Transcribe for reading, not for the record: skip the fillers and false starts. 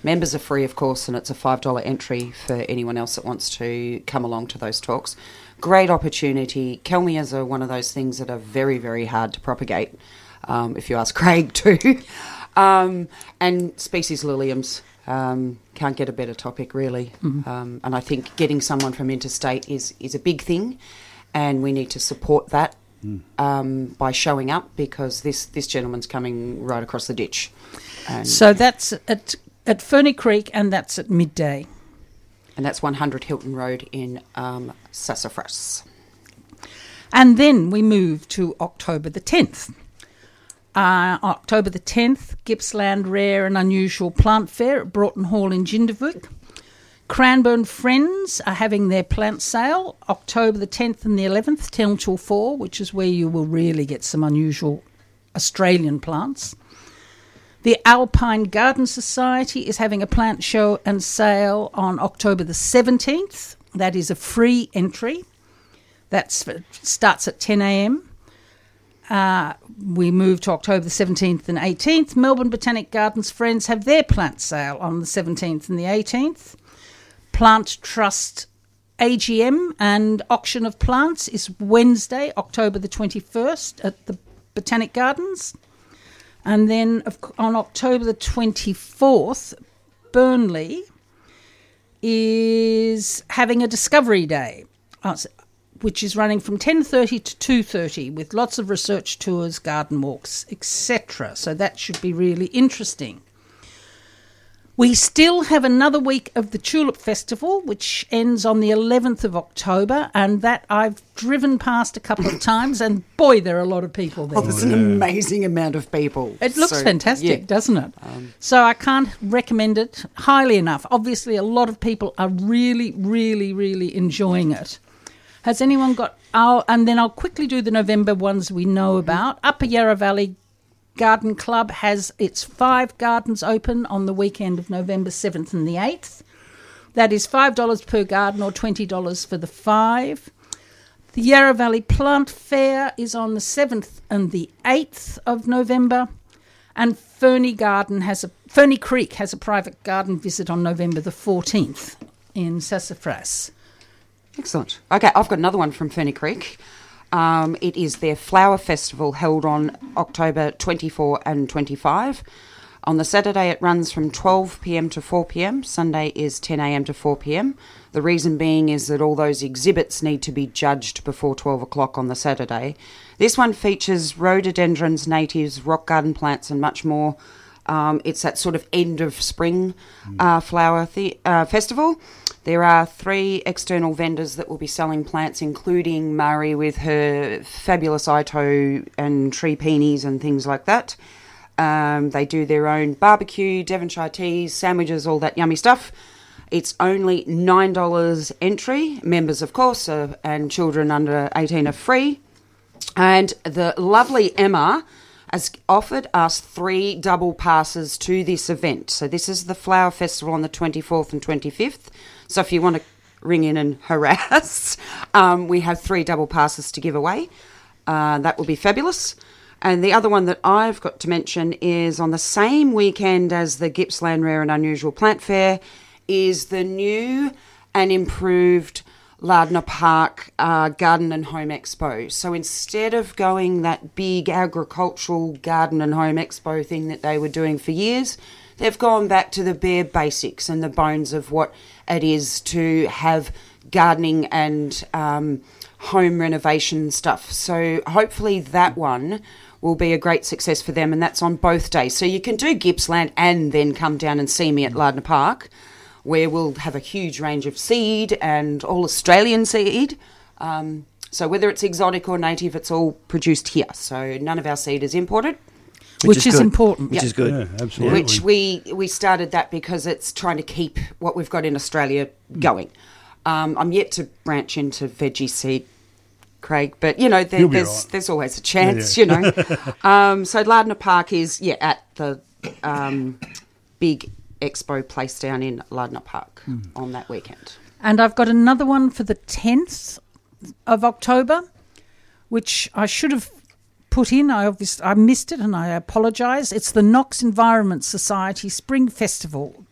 Members are free, of course, and it's a $5 entry for anyone else that wants to come along to those talks. Great opportunity. Kelmias are one of those things that are very, very hard to propagate, if you ask Craig too. And species liliums, can't get a better topic really. And I think getting someone from interstate is a big thing, and we need to support that by showing up, because this gentleman's coming right across the ditch. And so that's at Ferny Creek, and that's at midday. And that's 100 Hilton Road in Sassafras. And then we move to October the 10th. October the 10th, Gippsland Rare and Unusual Plant Fair at Broughton Hall in Jindavuc. Cranbourne Friends are having their plant sale October the 10th and the 11th, 10 till 4, which is where you will really get some unusual Australian plants. The Alpine Garden Society is having a plant show and sale on October the 17th. That is a free entry. That starts at 10 a.m. We move to October the 17th and 18th. Melbourne Botanic Gardens Friends have their plant sale on the 17th and the 18th. Plant Trust AGM and Auction of Plants is Wednesday, October the 21st at the Botanic Gardens. And then on October the 24th, Burnley is having a Discovery Day, which is running from 10:30 to 2:30 with lots of research tours, garden walks, etc. So that should be really interesting. We still have another week of the Tulip Festival, which ends on the 11th of October, and that I've driven past a couple of times, and boy, there are a lot of people there. Oh, there's an amazing amount of people. It looks fantastic, doesn't it? So I can't recommend it highly enough. Obviously, a lot of people are really, really, really enjoying it. Has anyone got... and then I'll quickly do the November ones we know about. Upper Yarra Valley Garden Club has its 5 gardens open on the weekend of November 7th and the 8th. That is $5 per garden or $20 for the 5. The Yarra Valley Plant Fair is on the 7th and the 8th of November. And Ferny Creek has a private garden visit on November the 14th in Sassafras. Excellent. Okay, I've got another one from Ferny Creek. It is their flower festival held on October 24 and 25. On the Saturday, it runs from 12 p.m. to 4 p.m. Sunday is 10 a.m. to 4 p.m. The reason being is that all those exhibits need to be judged before 12 o'clock on the Saturday. This one features rhododendrons, natives, rock garden plants and much more. It's that sort of end of spring flower festival. There are 3 external vendors that will be selling plants, including Mari with her fabulous Ito and tree peonies and things like that. They do their own barbecue, Devonshire teas, sandwiches, all that yummy stuff. It's only $9 entry. Members, of course, and children under 18 are free. And the lovely Emma has offered us 3 double passes to this event. So this is the Flower Festival on the 24th and 25th. So if you want to ring in and harass, we have 3 double passes to give away. That will be fabulous. And the other one that I've got to mention is on the same weekend as the Gippsland Rare and Unusual Plant Fair is the new and improved Lardner Park Garden and Home Expo. So instead of going that big agricultural garden and home expo thing that they were doing for years, they've gone back to the bare basics and the bones of what it is to have gardening and home renovation stuff. So hopefully that one will be a great success for them, and that's on both days. So you can do Gippsland and then come down and see me at Lardner Park, where we'll have a huge range of seed and all Australian seed. So whether it's exotic or native, it's all produced here. So none of our seed is imported. Which is important. Which is good. Yeah, absolutely. Which we started that because it's trying to keep what we've got in Australia going. I'm yet to branch into veggie seed, Craig, but, you know, there's always a chance, you know. So Lardner Park is, at the big expo place down in Lardner Park on that weekend. And I've got another one for the 10th of October, which I should have put in. I missed it and I apologise. It's the Knox Environment Society Spring Festival